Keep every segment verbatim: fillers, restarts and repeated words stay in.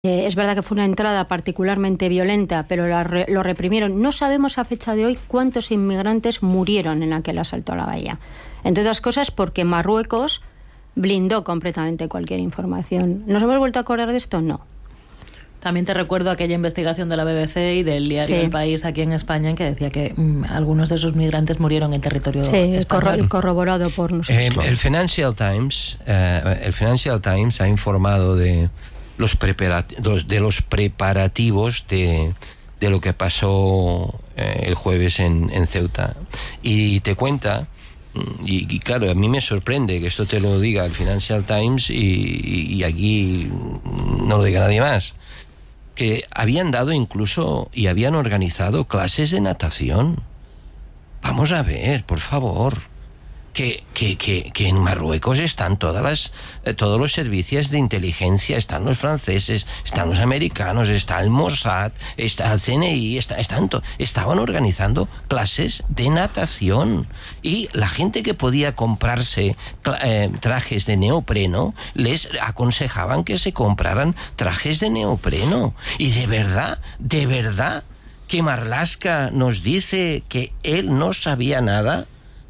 Eh, es verdad que fue una entrada particularmente violenta, pero la re, lo reprimieron. No sabemos a fecha de hoy cuántos inmigrantes murieron en aquel asalto a la valla. Entre otras cosas porque Marruecos blindó completamente cualquier información. ¿Nos hemos vuelto a acordar de esto? No. También te recuerdo aquella investigación de la B B C y del diario sí. El País aquí en España, en que decía que mmm, algunos de esos migrantes murieron en territorio sí, español. Sí, corroborado por nosotros. El, el Financial Times, eh, el Financial Times ha informado de los, preparat- de los preparativos de, de lo que pasó eh, el jueves en, en Ceuta. Y te cuenta, y, y claro, a mí me sorprende que esto te lo diga el Financial Times y, y, y aquí no lo diga nadie más, que habían dado incluso y habían organizado clases de natación. Vamos a ver, por favor, que, que, que, que en Marruecos están todas las, eh, todos los servicios de inteligencia, están los franceses, están los americanos, está el Mossad, está el C N I, está, están to- estaban organizando clases de natación, y la gente que podía comprarse eh, trajes de neopreno les aconsejaban que se compraran trajes de neopreno. Y de verdad, de verdad que Marlaska nos dice que él no sabía nada.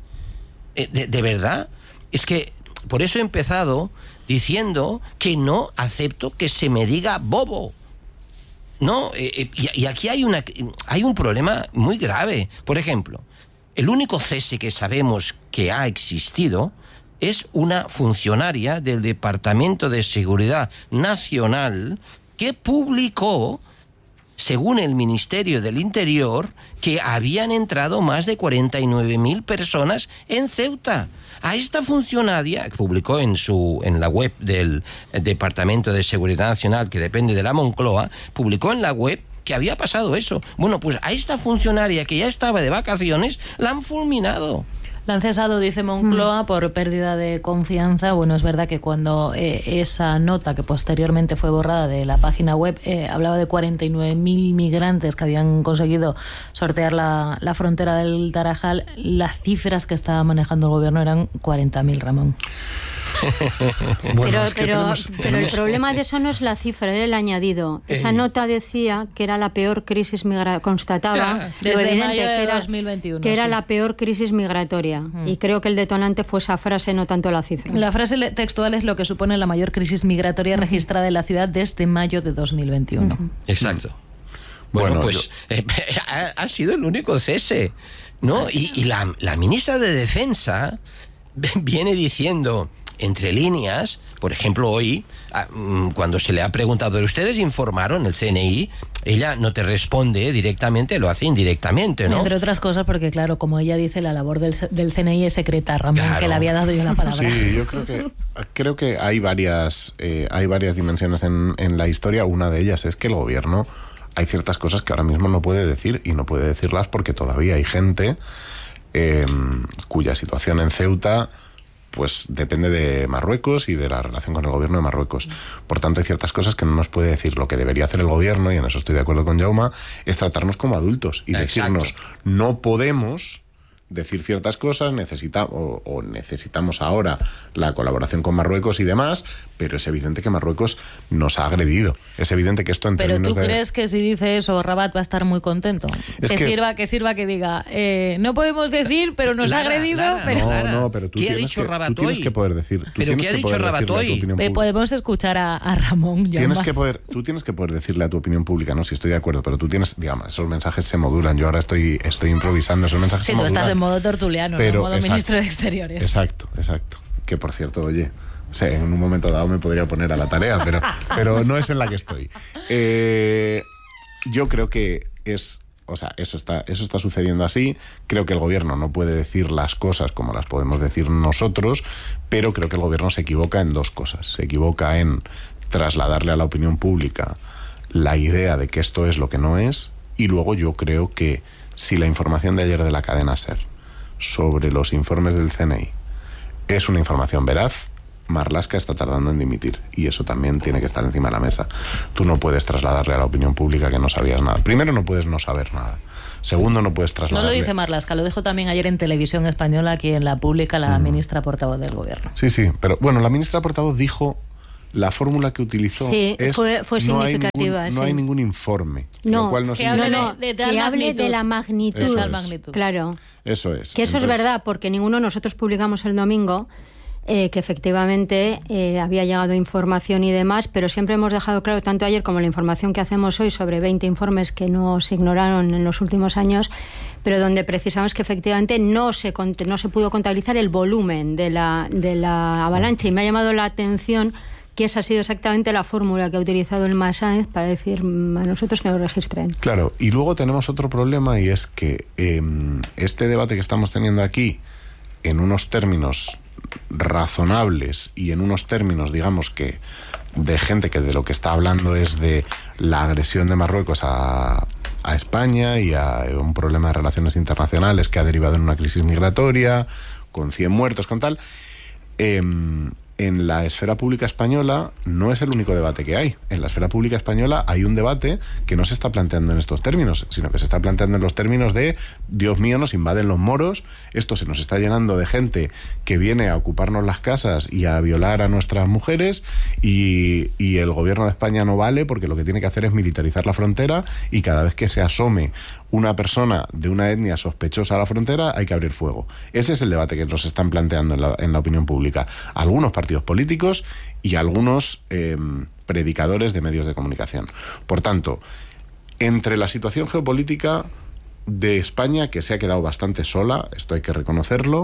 De, de verdad, es que por eso he empezado diciendo que no acepto que se me diga bobo. No, eh, y, y aquí hay una hay un problema muy grave. Por ejemplo, el único cese que sabemos que ha existido es una funcionaria del Departamento de Seguridad Nacional que publicó, según el Ministerio del Interior, que habían entrado más de cuarenta y nueve mil personas en Ceuta. A esta funcionaria, que publicó en su en la web del Departamento de Seguridad Nacional, que depende de la Moncloa, publicó en la web que había pasado eso. Bueno, pues a esta funcionaria, que ya estaba de vacaciones, la han fulminado. La han cesado, dice Moncloa, mm. por pérdida de confianza. Bueno, es verdad que cuando eh, esa nota, que posteriormente fue borrada de la página web, eh, hablaba de cuarenta y nueve mil migrantes que habían conseguido sortear la, la frontera del Tarajal, las cifras que estaba manejando el gobierno eran cuarenta mil, Ramón. Bueno, pero es que pero, tenemos, pero tenemos... el problema de eso no es la cifra, era el añadido. Esa eh. nota decía que era la peor crisis migratoria, constataba desde lo evidente mayo de que era, dos mil veintiuno, que era sí. la peor crisis migratoria. Mm. Y creo que el detonante fue esa frase, no tanto la cifra. La frase textual es lo que supone la mayor crisis migratoria uh-huh. registrada en la ciudad desde mayo de dos mil veintiuno. Uh-huh. Exacto. Bueno, bueno pues yo... eh, ha, ha sido el único cese, ¿no? Y, y la, la ministra de Defensa viene diciendo, entre líneas, por ejemplo, hoy, cuando se le ha preguntado, ¿ustedes informaron el C N I? Ella no te responde directamente, lo hace indirectamente, ¿no? Entre otras cosas porque, claro, como ella dice, la labor del, del C N I es secreta, Ramón, claro. que le había dado yo la palabra. Sí, yo creo que creo que hay varias eh, hay varias dimensiones en, en la historia. Una de ellas es que el gobierno, hay ciertas cosas que ahora mismo no puede decir, y no puede decirlas porque todavía hay gente eh, cuya situación en Ceuta pues depende de Marruecos y de la relación con el gobierno de Marruecos. Por tanto, hay ciertas cosas que no nos puede decir. Lo que debería hacer el gobierno, y en eso estoy de acuerdo con Jaume, es tratarnos como adultos y Exacto. decirnos, no podemos decir ciertas cosas, necesita, o, o necesitamos ahora la colaboración con Marruecos y demás, pero es evidente que Marruecos nos ha agredido. Es evidente que esto en pero términos ¿tú de... crees que si dice eso Rabat va a estar muy contento? Es que, que sirva que sirva que diga, eh, no podemos decir, pero nos Lara, ha agredido. Lara, pero... No, no, pero tú, ¿Qué tienes, ha dicho que, Rabat tú tienes hoy? que poder decir... Tú ¿Pero tienes qué ha que dicho poder Rabat decirle a tu hoy? opinión Eh, pública. podemos escuchar a, a Ramón. Tienes que poder, tú tienes que poder decirle a tu opinión pública, no, si estoy de acuerdo, pero tú tienes, digamos, esos mensajes se modulan. Yo ahora estoy, estoy improvisando, esos mensajes sí, se tú modulan. estás en modo tertuliano, pero, no en modo exacto, ministro de Exteriores. Exacto, exacto. Que por cierto, oye, o sea, en un momento dado me podría poner a la tarea, pero, pero no es en la que estoy. Eh, yo creo que es... O sea, eso está, eso está sucediendo así. Creo que el gobierno no puede decir las cosas como las podemos decir nosotros, pero creo que el gobierno se equivoca en dos cosas. Se equivoca en trasladarle a la opinión pública la idea de que esto es lo que no es, y luego yo creo que si la información de ayer de la cadena SER sobre los informes del C N I es una información veraz, Marlaska está tardando en dimitir, y eso también tiene que estar encima de la mesa. Tú no puedes trasladarle a la opinión pública que no sabías nada. Primero, no puedes no saber nada. Segundo, no puedes trasladarle... No lo dice Marlaska, lo dijo también ayer en Televisión Española, aquí en la pública, la mm. ministra portavoz del gobierno. Sí, sí, pero bueno, la ministra portavoz dijo la fórmula que utilizó sí, es... fue, fue significativa. No hay ningún, sí. no hay ningún informe. No, lo cual no que hable, significa... no, de, de que hable magnitud. de la magnitud. Eso de es. magnitud. Claro. Eso es. Que eso Entonces, es verdad, porque ninguno de nosotros publicamos el domingo eh, que efectivamente eh, había llegado información y demás, pero siempre hemos dejado claro, tanto ayer como la información que hacemos hoy sobre veinte informes que nos ignoraron en los últimos años, pero donde precisamos que efectivamente no se, no se pudo contabilizar el volumen de la, de la avalancha. Y me ha llamado la atención que esa ha sido exactamente la fórmula que ha utilizado el Masáenz para decir a nosotros que lo registren. Claro, y luego tenemos otro problema, y es que eh, este debate que estamos teniendo aquí, en unos términos razonables y en unos términos, digamos, que de gente que de lo que está hablando es de la agresión de Marruecos a, a España y a un problema de relaciones internacionales que ha derivado en una crisis migratoria, con cien muertos, con tal... Eh, en la esfera pública española no es el único debate que hay. En la esfera pública española hay un debate que no se está planteando en estos términos, sino que se está planteando en los términos de Dios mío, nos invaden los moros, esto se nos está llenando de gente que viene a ocuparnos las casas y a violar a nuestras mujeres, y, y el gobierno de España no vale porque lo que tiene que hacer es militarizar la frontera, y cada vez que se asome una persona de una etnia sospechosa a la frontera hay que abrir fuego. Ese es el debate que nos están planteando en la, en la opinión pública algunos partidos políticos y algunos eh, predicadores de medios de comunicación. Por tanto, entre la situación geopolítica de España, que se ha quedado bastante sola, esto hay que reconocerlo,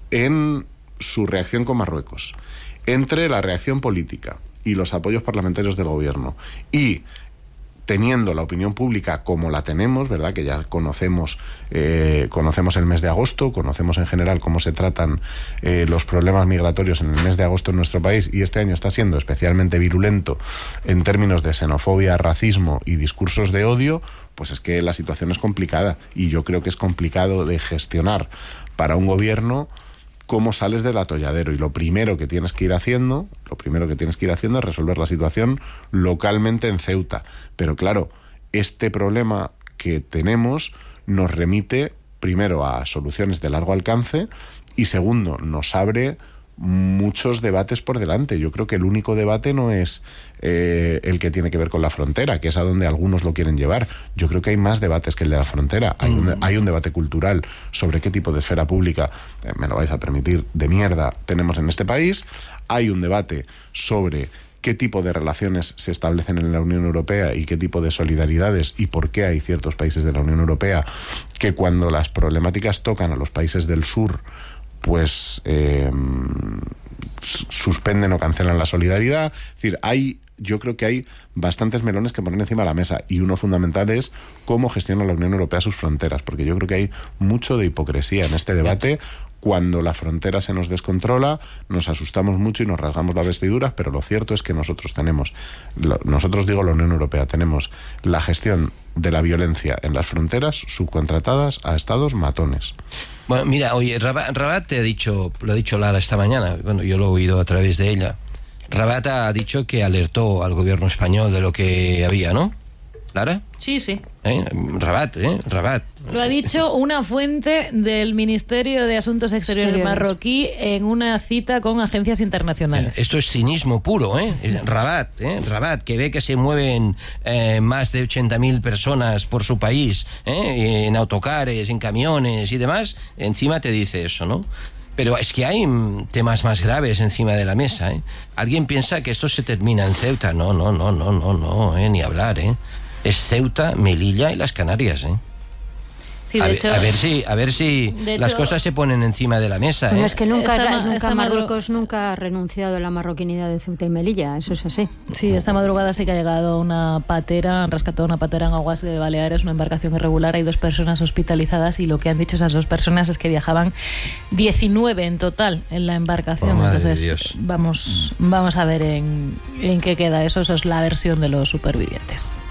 en su reacción con Marruecos, entre la reacción política y los apoyos parlamentarios del gobierno, y teniendo la opinión pública como la tenemos, ¿verdad? Que ya conocemos eh, conocemos el mes de agosto, conocemos en general cómo se tratan eh, los problemas migratorios en el mes de agosto en nuestro país, y este año está siendo especialmente virulento en términos de xenofobia, racismo y discursos de odio, pues es que la situación es complicada, y yo creo que es complicado de gestionar para un gobierno cómo sales del atolladero. Y lo primero que tienes que ir haciendo, lo primero que tienes que ir haciendo es resolver la situación localmente en Ceuta. Pero claro, este problema que tenemos nos remite primero a soluciones de largo alcance, y segundo, nos abre muchos debates por delante. Yo creo que el único debate no es eh, el que tiene que ver con la frontera, que es a donde algunos lo quieren llevar. Yo creo que hay más debates que el de la frontera. Hay un, hay un debate cultural sobre qué tipo de esfera pública, eh, me lo vais a permitir, de mierda tenemos en este país. Hay un debate sobre qué tipo de relaciones se establecen en la Unión Europea y qué tipo de solidaridades, y por qué hay ciertos países de la Unión Europea que cuando las problemáticas tocan a los países del sur, pues eh, suspenden o cancelan la solidaridad. Es decir, hay, yo creo que hay bastantes melones que poner encima de la mesa, y uno fundamental es cómo gestiona la Unión Europea sus fronteras, porque yo creo que hay mucho de hipocresía en este debate. Cuando la frontera se nos descontrola, nos asustamos mucho y nos rasgamos las vestiduras, pero lo cierto es que nosotros tenemos, nosotros digo la Unión Europea, tenemos la gestión de la violencia en las fronteras subcontratadas a estados matones. Bueno, mira, oye, Rabat, Rabat te ha dicho, lo ha dicho Lara esta mañana, bueno, yo lo he oído a través de ella. Rabat ha dicho que alertó al gobierno español de lo que había, ¿no? ¿Lara? Sí, sí. ¿Eh? Rabat, ¿eh? Rabat. Lo ha dicho una fuente del Ministerio de Asuntos Exteriores, Exteriores. marroquí en una cita con agencias internacionales. Esto es cinismo puro, ¿eh? Rabat, ¿eh? Rabat, que ve que se mueven eh, más de ochenta mil personas por su país, ¿eh? En autocares, en camiones y demás, encima te dice eso, ¿no? Pero es que hay temas más graves encima de la mesa, ¿eh? Alguien piensa que esto se termina en Ceuta. No, no, no, no, no, no, ¿eh? Ni hablar, ¿eh? Es Ceuta, Melilla y las Canarias, ¿eh? Sí, de a, hecho, ver, a ver si, a ver si las hecho, cosas se ponen encima de la mesa. Bueno, ¿eh? es que nunca, esta, nunca esta Marruecos madru- nunca ha renunciado a la marroquinidad de Ceuta y Melilla, eso es así. Sí, esta madrugada sí que ha llegado una patera, han rescatado una patera en aguas de Baleares, una embarcación irregular, hay dos personas hospitalizadas, y lo que han dicho esas dos personas es que viajaban diecinueve en total en la embarcación. Oh, entonces vamos, vamos a ver en, en qué queda eso, eso es la versión de los supervivientes.